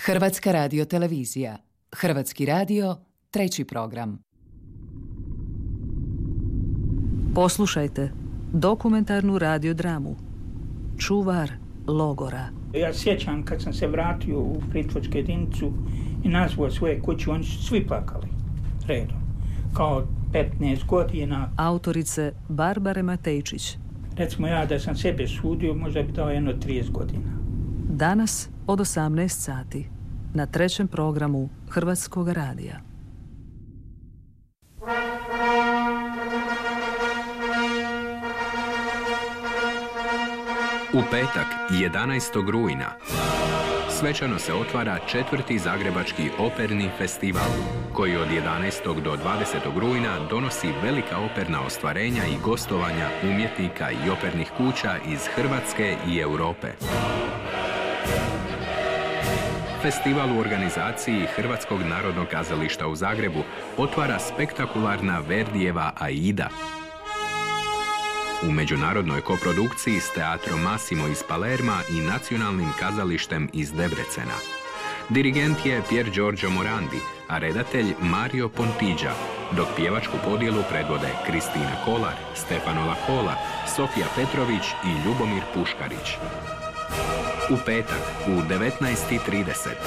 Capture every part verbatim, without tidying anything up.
Hrvatska radiotelevizija. Hrvatski radio, treći program. Poslušajte dokumentarnu radiodramu Čuvar logora. Ja sjećam kad sam se vratio u pritvorsku jedinicu i nazvao svoje kuće, oni su svi plakali redom. Kao petnaest godina. Autorice Barbare Matejčić. Recimo ja da sam sebe sudio, možda bi dao jedno trideset godina. Danas od osamnaest sati na trećem programu Hrvatskog radija. U petak, jedanaestog rujna, svečano se otvara četvrti Zagrebački operni festival, koji od jedanaestog do dvadesetog rujna donosi velika operna ostvarenja i gostovanja umjetnika i opernih kuća iz Hrvatske i Europe. Festival u organizaciji Hrvatskog narodnog kazališta u Zagrebu otvara spektakularna Verdijeva Aida. U međunarodnoj koprodukciji s teatrom Massimo iz Palerma i Nacionalnim kazalištem iz Debrecena. Dirigent je Pier Giorgio Morandi, a redatelj Mario Pontigia, dok pjevačku podjelu predvode Kristina Kolar, Stefano Lacola, Sofija Petrović i Ljubomir Puškarić. U petak u devetnaest i trideset.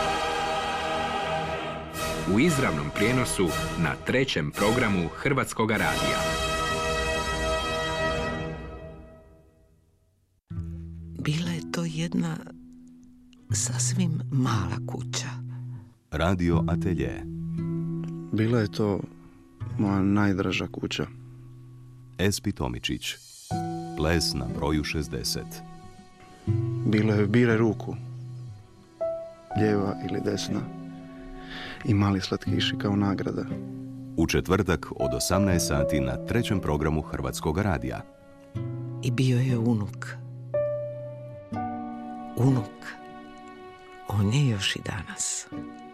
U izravnom prijenosu na trećem programu Hrvatskog radija. Bila je to jedna sasvim mala kuća. Radio Atelje. Bila je to moja najdraža kuća. Espi Tomičić. Ples na broju šezdeset. Bilo je biraj ruku. Lijeva ili desna. I mali slatkiši kao nagrada. U četvrtak od osamnaest sati na trećem programu Hrvatskog radija. I bio je unuk. Unuk. On je još i danas.